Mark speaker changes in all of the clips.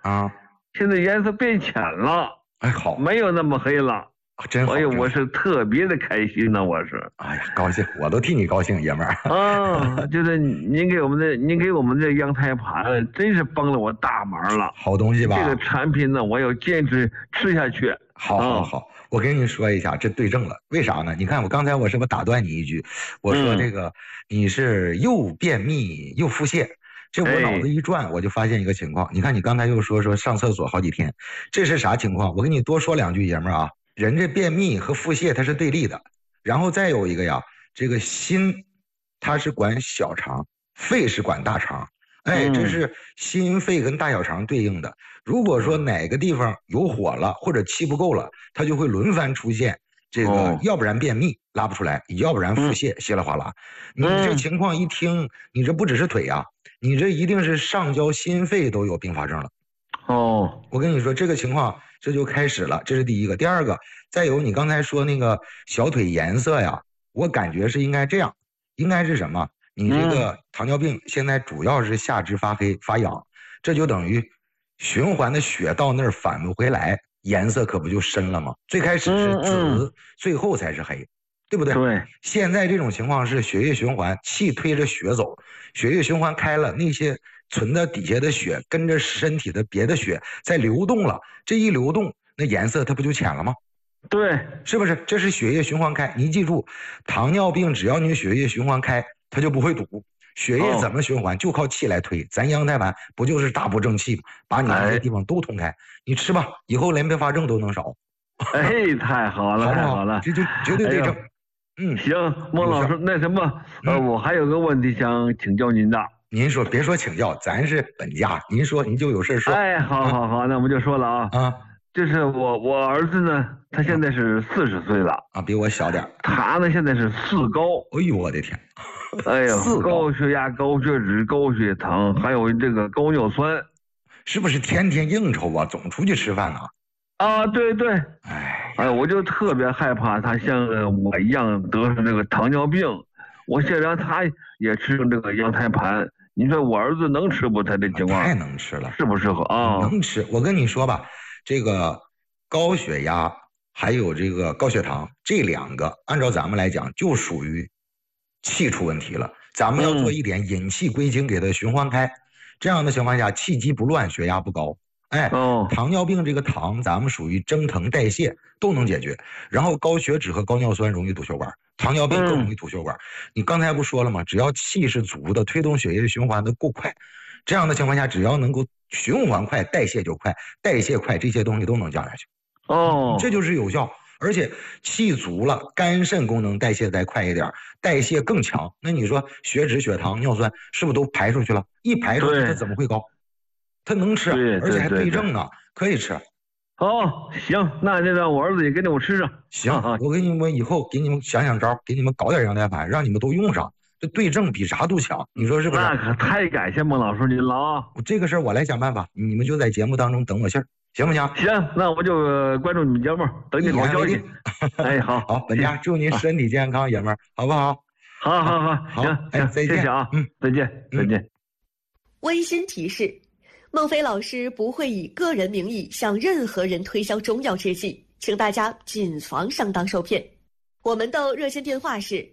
Speaker 1: 啊，
Speaker 2: 现在颜色变浅了，
Speaker 1: 哎，好，
Speaker 2: 没有那么黑了。
Speaker 1: 真好。
Speaker 2: 哎呦，我是特别的开心呢，我是。
Speaker 1: 哎呀，高兴，我都替你高兴，爷们儿。
Speaker 2: 啊，就是您给我们这阳台盘，真是帮了我大忙了。
Speaker 1: 好东西吧？
Speaker 2: 这个产品呢，我要坚持吃下去。
Speaker 1: 好，我跟你说一下，这对症了。为啥呢？你看我刚才我是不是打断你一句？我说这个你是又便秘又腹泻。这我脑子一转，我就发现一个情况。你看你刚才又说上厕所好几天，这是啥情况？我跟你多说两句，爷们儿啊。人这便秘和腹泻它是对立的，然后再有一个呀，这个心它是管小肠，肺是管大肠，哎，这是心肺跟大小肠对应的。如果说哪个地方有火了或者气不够了，它就会轮番出现这个，要不然便秘拉不出来，要不然腹泻稀里哗啦。你这情况一听，你这不只是腿啊，你这一定是上焦心肺都有并发症了。我跟你说这个情况。这就开始了，这是第一个。第二个，再有你刚才说那个小腿颜色呀，我感觉是应该这样，应该是什么？你这个糖尿病现在主要是下肢发黑发痒，这就等于循环的血到那儿返不回来，颜色可不就深了吗？最开始是紫，最后才是黑，对不对？
Speaker 2: 对。
Speaker 1: 现在这种情况是血液循环，气推着血走，血液循环开了，那些存在底下的血跟着身体的别的血在流动了，这一流动，那颜色它不就浅了吗？
Speaker 2: 对，
Speaker 1: 是不是？这是血液循环开。你记住，糖尿病只要你血液循环开，它就不会堵。血液怎么循环？就靠气来推。咱阳台盘不就是大补正气吗？把你那些地方都通开。你吃吧，以后连并发症都能少。
Speaker 2: 哎，太好了，太好了，
Speaker 1: 这就绝对对症。
Speaker 2: 行，孟老师，那什么，我还有个问题想请教您的。
Speaker 1: 您说，别说请教，咱是本家。您说，您就有事说。
Speaker 2: 哎，好，那我们就说了啊。就是我儿子呢，他现在是40岁了
Speaker 1: 啊，比我小点。
Speaker 2: 他呢现在是4高。
Speaker 1: 哎呦，我的天！
Speaker 2: 哎呦，高血压、高血脂、高血糖，还有这个高尿酸，
Speaker 1: 是不是天天应酬啊？总出去吃饭呢？
Speaker 2: 啊，对。哎，我就特别害怕他像我一样得上这个糖尿病。我想让他也吃这个羊胎盘。你说我儿子能吃不？他这情况
Speaker 1: 太能吃了，
Speaker 2: 适不适合啊？
Speaker 1: 能吃。我跟你说吧，这个高血压还有这个高血糖这两个，按照咱们来讲就属于气出问题了。咱们要做一点引气归经，给它循环开。这样的情况下，气机不乱，血压不高。哎，糖尿病这个糖，咱们属于蒸腾代谢都能解决。然后高血脂和高尿酸容易堵血管，糖尿病更容易堵血管。你刚才不说了吗？只要气是足的，推动血液循环的够快，这样的情况下，只要能够循环快，代谢就快，代谢快，这些东西都能降下去。这就是有效。而且气足了，肝肾功能代谢再快一点，代谢更强。那你说血脂、血糖、尿酸是不是都排出去了？一排出去，它怎么会高？它能吃，而且还对症呢，可以吃。
Speaker 2: 行，那就让我儿子也给你们吃上。
Speaker 1: 行，我给你们以后给你们想招，给你们搞点羊胎盘，让你们都用上。这对症比啥都强，你说是不是？
Speaker 2: 那可太感谢孟老师您了啊！
Speaker 1: 这个事儿我来想办法，你们就在节目当中等我信儿，行不行？
Speaker 2: 行，那我就关注你们节目，等你好消息。哎，好，
Speaker 1: 本家祝您身体健康，爷们儿，好不好？
Speaker 2: 好，行，
Speaker 1: 再见，
Speaker 2: 谢谢啊，再见。
Speaker 3: 温馨提示：孟非老师不会以个人名义向任何人推销中药制剂，请大家谨防上当受骗。我们的热线电话是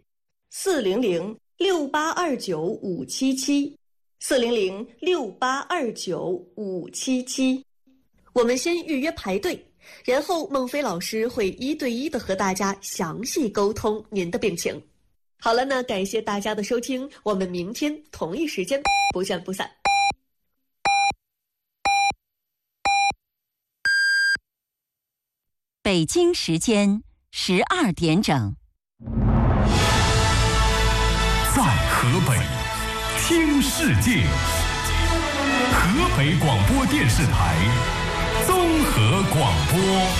Speaker 3: 400-6829-577，400-6829-577。我们先预约排队，然后孟非老师会1对1的和大家详细沟通您的病情。好了，那感谢大家的收听，我们明天同一时间不见不散。
Speaker 4: 北京时间12点整。
Speaker 5: 在河北听世界，河北广播电视台综合广播。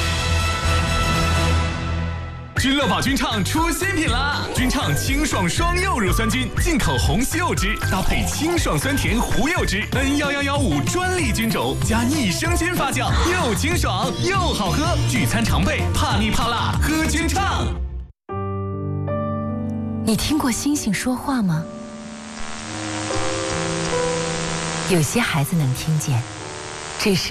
Speaker 5: 君乐宝君畅出新品啦！君畅清爽双柚乳酸菌，进口红西柚汁，搭配清爽酸甜胡柚汁 ，N11115专利菌种，加益生菌发酵，又清爽又好喝。聚餐常备，怕腻怕辣，喝君畅。
Speaker 4: 你听过星星说话吗？有些孩子能听见，这是